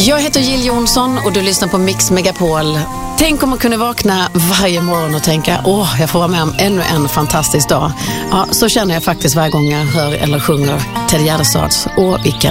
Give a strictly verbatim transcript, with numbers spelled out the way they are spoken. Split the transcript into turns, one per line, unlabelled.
Jag heter Jill Johnson och du lyssnar på Mix Megapol. Tänk om man kunde vakna varje morgon och tänka, åh, jag får vara med om ännu en fantastisk dag. Ja, så känner jag faktiskt varje gång jag hör eller sjunger Ted Gärdestads Åh, vilken